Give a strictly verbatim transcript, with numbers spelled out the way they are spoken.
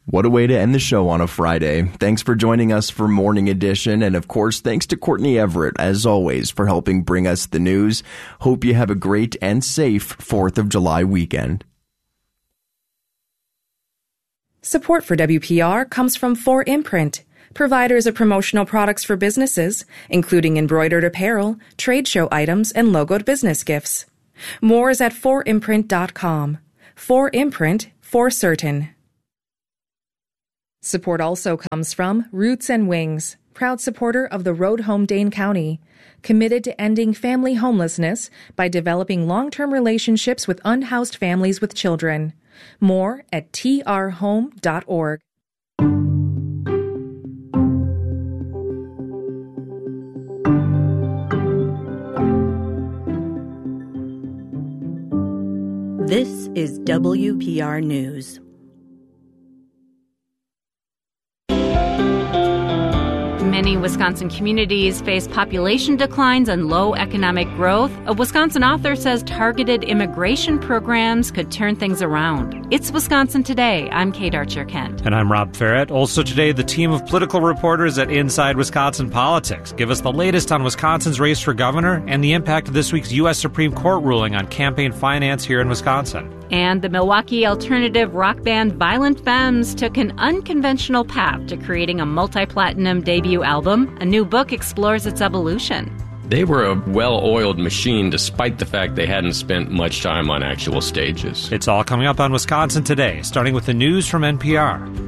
What a way to end the show on a Friday. Thanks for joining us for Morning Edition. And of course, thanks to Courtney Everett, as always, for helping bring us the news. Hope you have a great and safe fourth of July weekend. Support for W P R comes from four imprint, providers of promotional products for businesses, including embroidered apparel, trade show items, and logoed business gifts. More is at four imprint dot com. four imprint, for certain. Support also comes from Roots and Wings, proud supporter of the Road Home Dane County, committed to ending family homelessness by developing long-term relationships with unhoused families with children. More at T R home dot org. This is W P R News. Many Wisconsin communities face population declines and low economic growth. A Wisconsin author says targeted immigration programs could turn things around. It's Wisconsin Today. I'm Kate Archer-Kent. And I'm Rob Ferret. Also today, the team of political reporters at Inside Wisconsin Politics give us the latest on Wisconsin's race for governor and the impact of this week's U S Supreme Court ruling on campaign finance here in Wisconsin. And the Milwaukee alternative rock band Violent Femmes took an unconventional path to creating a multi-platinum debut album. A new book explores its evolution. They were a well-oiled machine despite the fact they hadn't spent much time on actual stages. It's all coming up on Wisconsin Today, starting with the news from N P R.